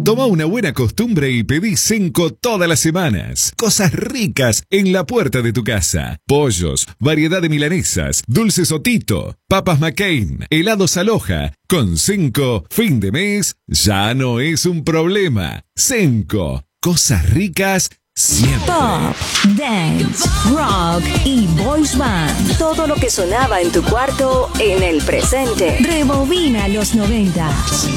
Toma una buena costumbre y pedí Cenco todas las semanas. Cosas ricas en la puerta de tu casa. Pollos, variedad de milanesas, dulces Otito, papas McCain, helados Aloha. Con Cenco, fin de mes ya no es un problema. Cenco, cosas ricas siempre. Pop, dance, rock y boys band. Todo lo que sonaba en tu cuarto en el presente. Rebobina los 90.